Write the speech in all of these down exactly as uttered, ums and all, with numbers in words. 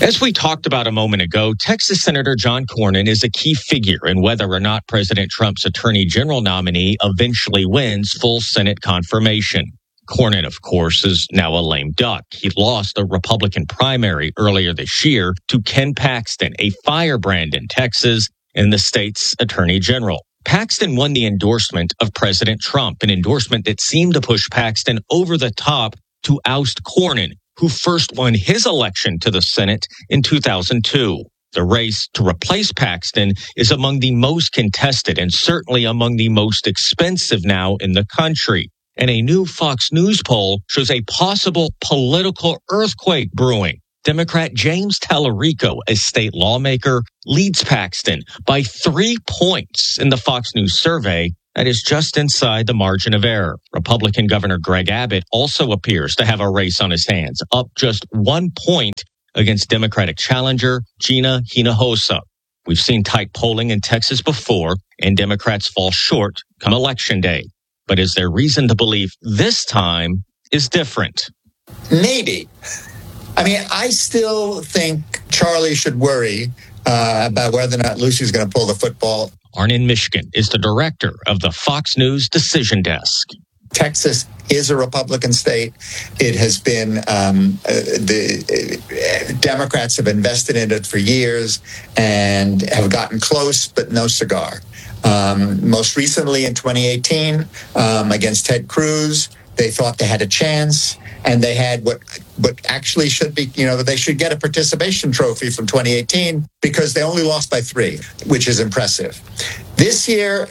As we talked about a moment ago, Texas Senator John Cornyn is a key figure in whether or not President Trump's Attorney General nominee eventually wins full Senate confirmation. Cornyn, of course, is now a lame duck. He lost the Republican primary earlier this year to Ken Paxton, a firebrand in Texas and the state's Attorney General. Paxton won the endorsement of President Trump, an endorsement that seemed to push Paxton over the top to oust Cornyn, who first won his election to the Senate in two thousand two. The race to replace Paxton is among the most contested and certainly among the most expensive now in the country. And a new Fox News poll shows a possible political earthquake brewing. Democrat James Tallarico, a state lawmaker, leads Paxton by three points in the Fox News survey. That is just inside the margin of error. Republican Governor Greg Abbott also appears to have a race on his hands, up just one point against Democratic challenger Gina Hinojosa. We've seen tight polling in Texas before, and Democrats fall short come Election Day. But is there reason to believe this time is different? Maybe. I mean, I still think Charlie should worry uh, about whether or not Lucy's going to pull the football. Arnon Mishkin is the director of the Fox News Decision Desk. Texas is a Republican state. It has been, um, uh, the uh, Democrats have invested in it for years and have gotten close, but no cigar. Um, most recently in twenty eighteen, um, against Ted Cruz, they thought they had a chance, and they had what what actually should be, you know, they should get a participation trophy from twenty eighteen because they only lost by three, which is impressive. This year,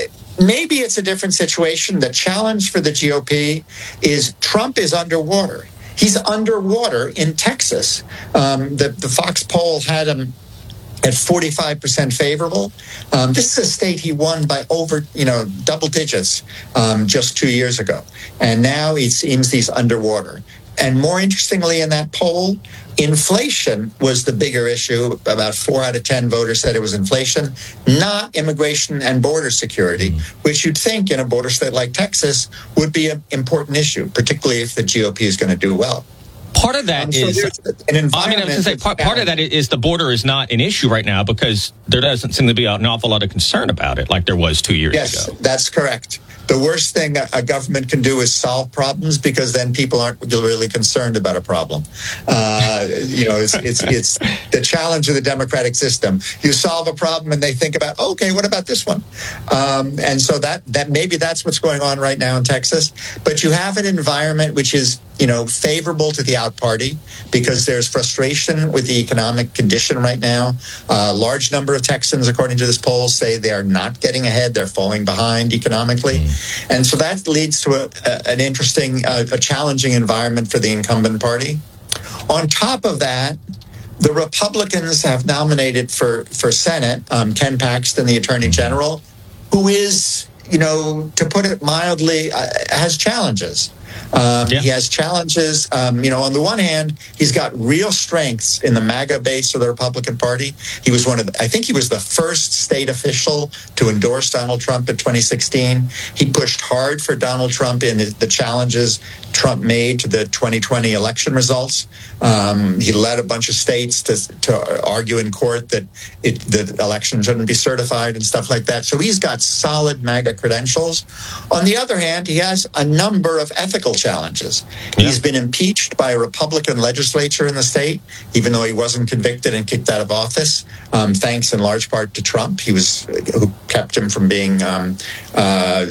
maybe it's a different situation. The challenge for the G O P is Trump is underwater. He's underwater in Texas. Um, the, the Fox poll had him at forty-five percent favorable. Um, this is a state he won by over, you know, double digits um, just two years ago. And now it seems he's underwater. And more interestingly in that poll, inflation was the bigger issue. About four out of ten voters said it was inflation, not immigration and border security, which you'd think in a border state like Texas would be an important issue, particularly if the G O P is going to do well. Part of that um, so is, an environment I mean, I was going to say, part, part of that is the border is not an issue right now because there doesn't seem to be an awful lot of concern about it like there was two years yes, ago. Yes, that's correct. The worst thing a government can do is solve problems because then people aren't really concerned about a problem. Uh, you know, it's, it's it's the challenge of the democratic system. You solve a problem and they think about, okay, what about this one? Um, and so that that maybe that's what's going on right now in Texas. But you have an environment which is, you know, favorable to the out party because there's frustration with the economic condition right now. A uh, large number of Texans, according to this poll, say they are not getting ahead. They're falling behind economically. And so that leads to a, a, an interesting, uh, a challenging environment for the incumbent party. On top of that, the Republicans have nominated for, for Senate um, Ken Paxton, the Attorney General, who is, you know, to put it mildly, uh, has challenges. Um, yeah. He has challenges. Um, you know, on the one hand, he's got real strengths in the MAGA base of the Republican Party. He was one of the, I think he was the first state official to endorse Donald Trump in twenty sixteen. He pushed hard for Donald Trump in the challenges Trump made to the twenty twenty election results. Um, he led a bunch of states to, to argue in court that it, the election shouldn't be certified and stuff like that. So he's got solid MAGA credentials. On the other hand, he has a number of ethical challenges. Yeah. He's been impeached by a Republican legislature in the state, even though he wasn't convicted and kicked out of office, um, thanks in large part to Trump. He was who kept him from being um, uh,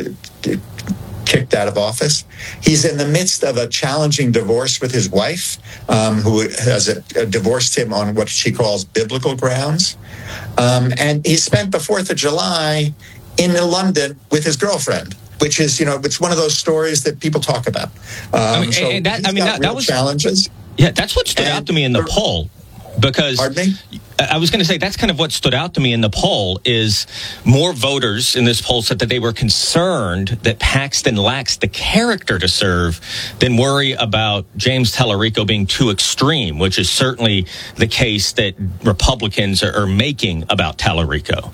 kicked out of office. He's in the midst of a challenging divorce with his wife, um, who has a, a divorced him on what she calls biblical grounds. Um, and he spent the fourth of July in London with his girlfriend, which is, you know, it's one of those stories that people talk about. Um, I mean, so and that, I mean, that, that was challenges. Yeah, that's what stood and, out to me in the poll. Because Pardon me? I was going to say that's kind of what stood out to me in the poll is more voters in this poll said that they were concerned that Paxton lacks the character to serve than worry about James Tallarico being too extreme, which is certainly the case that Republicans are, are making about Tallarico.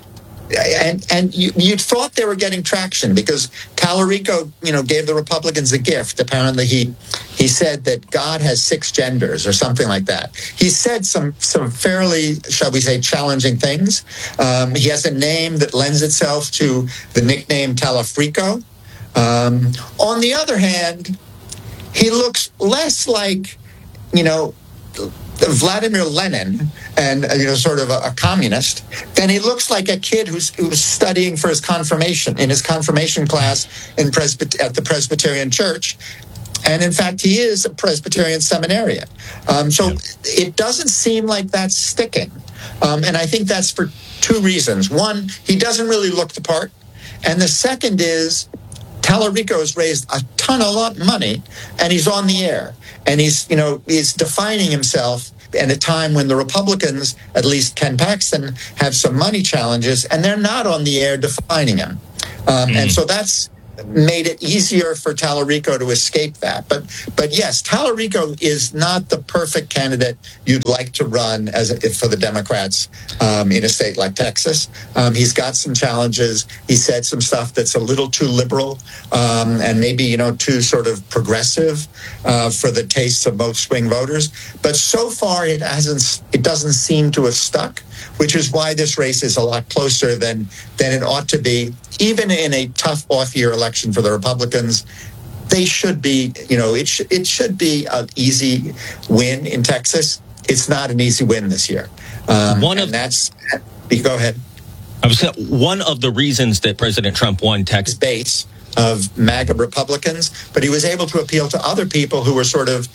and and you, you'd thought they were getting traction because Tallarico, you know, gave the Republicans a gift. Apparently, he he said that God has six genders or something like that. He said some some fairly, shall we say, challenging things. Um, he has a name that lends itself to the nickname Talafrico. Um, on the other hand, he looks less like, you know, Vladimir Lenin and, you know, sort of a, a communist, then he looks like a kid who's who's studying for his confirmation, in his confirmation class in Presbyter- at the Presbyterian Church. And in fact, he is a Presbyterian seminarian. Um, so it doesn't seem like that's sticking. Um, and I think that's for two reasons. One, he doesn't really look the part. And the second is, Tallarico has raised a ton of money, and he's on the air. And he's, you know, he's defining himself at a time when the Republicans, at least Ken Paxton, have some money challenges, and they're not on the air defining him. Um, mm. And so that's made it easier for Tallarico to escape that. But but yes, Tallarico is not the perfect candidate you'd like to run as a, for the Democrats um, in a state like Texas. Um, he's got some challenges. He said some stuff that's a little too liberal um, and maybe, you know, too sort of progressive uh, for the tastes of most swing voters. But so far, it hasn't. It doesn't seem to have stuck, which is why this race is a lot closer than than it ought to be. Even in a tough off-year election for the Republicans, they should be, you know, it, sh- it should be an easy win in Texas. It's not an easy win this year. Um, one of and that's, go ahead. I was one of the reasons that President Trump won Texas base of MAGA Republicans, but he was able to appeal to other people who were sort of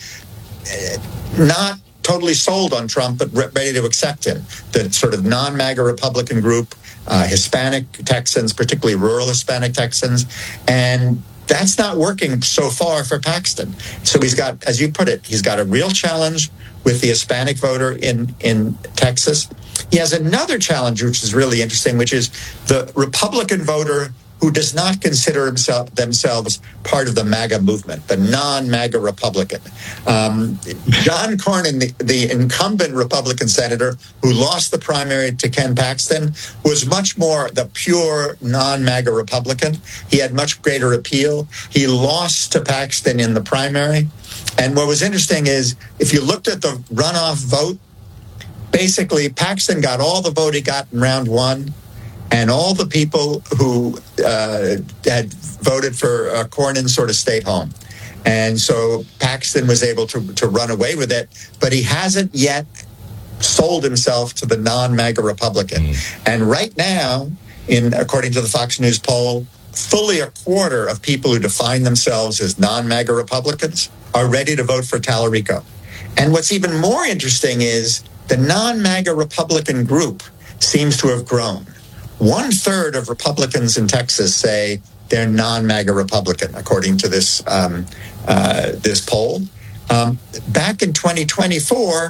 not totally sold on Trump, but re- ready to accept him. The sort of non-MAGA Republican group, uh, Hispanic Texans, particularly rural Hispanic Texans, and that's not working so far for Paxton. So he's got, as you put it, he's got a real challenge with the Hispanic voter in, in Texas. He has another challenge, which is really interesting, which is the Republican voter who does not consider himself themselves part of the MAGA movement, the non-MAGA Republican. Um, John Cornyn, the, the incumbent Republican senator who lost the primary to Ken Paxton, was much more the pure non-MAGA Republican. He had much greater appeal. He lost to Paxton in the primary. And what was interesting is, if you looked at the runoff vote, basically Paxton got all the vote he got in round one, and all the people who uh, had voted for uh, Cornyn sort of stayed home. And so Paxton was able to, to run away with it, but he hasn't yet sold himself to the non-MAGA Republican. Mm. And right now, in according to the Fox News poll, fully a quarter of people who define themselves as non-MAGA Republicans are ready to vote for Tallarico. And what's even more interesting is the non-MAGA Republican group seems to have grown. One third of Republicans in Texas say they're non-MAGA Republican, according to this um, uh, this poll. Um, back in twenty twenty-four,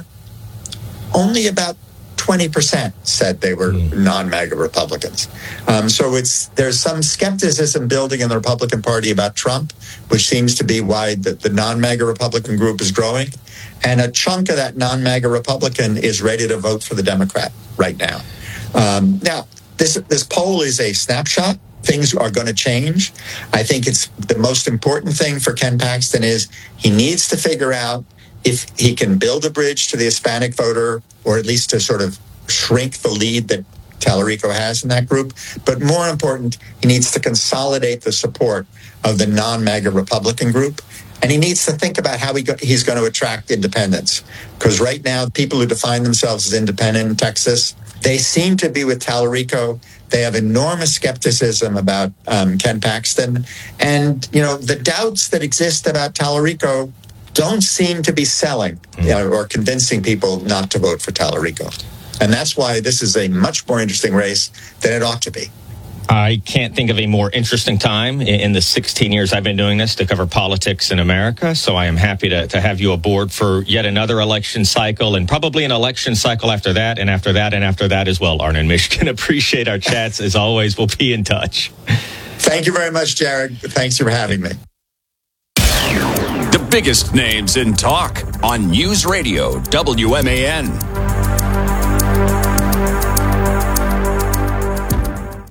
only about twenty percent said they were mm. non-MAGA Republicans. Um, so it's there's some skepticism building in the Republican Party about Trump, which seems to be why the, the non-MAGA Republican group is growing. And a chunk of that non-MAGA Republican is ready to vote for the Democrat right now. Um, now, This this poll is a snapshot. Things are going to change. I think it's the most important thing for Ken Paxton is he needs to figure out if he can build a bridge to the Hispanic voter, or at least to sort of shrink the lead that Tallarico has in that group. But more important, he needs to consolidate the support of the non-MAGA Republican group. And he needs to think about how he go, he's going to attract independents. Because right now, people who define themselves as independent in Texas, they seem to be with Tallarico. They have enormous skepticism about um, Ken Paxton. And, you know, the doubts that exist about Tallarico don't seem to be selling mm. you know, or convincing people not to vote for Tallarico. And that's why this is a much more interesting race than it ought to be. I can't think of a more interesting time in the sixteen years I've been doing this to cover politics in America. So I am happy to, to have you aboard for yet another election cycle, and probably an election cycle after that, and after that, and after that as well, Arnon Mishkin. Appreciate our chats. As always, we'll be in touch. Thank you very much, Jared. Thanks for having me. The biggest names in talk on News Radio W M A N.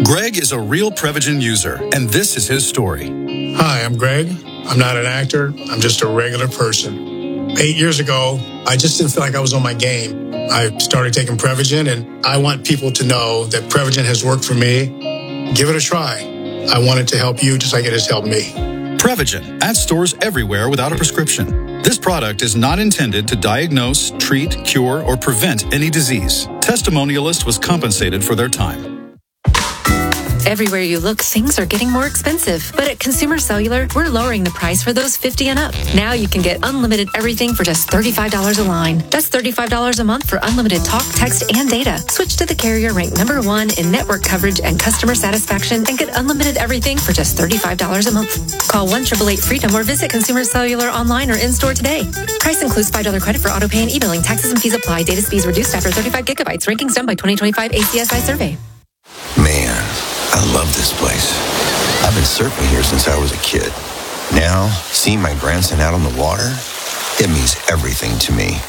Greg is a real Prevagen user, and this is his story. Hi, I'm Greg. I'm not an actor. I'm just a regular person. Eight years ago, I just didn't feel like I was on my game. I started taking Prevagen, and I want people to know that Prevagen has worked for me. Give it a try. I want it to help you just like it has helped me. Prevagen, at stores everywhere without a prescription. This product is not intended to diagnose, treat, cure, or prevent any disease. Testimonialist was compensated for their time. Everywhere you look, things are getting more expensive. But at Consumer Cellular, we're lowering the price for those fifty and up. Now you can get unlimited everything for just thirty-five dollars a line. That's thirty-five dollars a month for unlimited talk, text, and data. Switch to the carrier ranked number one in network coverage and customer satisfaction and get unlimited everything for just thirty-five dollars a month. Call one eight eight eight FREEDOM or visit Consumer Cellular online or in-store today. Price includes five dollars credit for auto pay and e-billing. Taxes and fees apply. Data speeds reduced after thirty-five gigabytes. Rankings done by twenty twenty-five A C S I survey. Man, I love this place. I've been surfing here since I was a kid. Now, seeing my grandson out on the water, it means everything to me.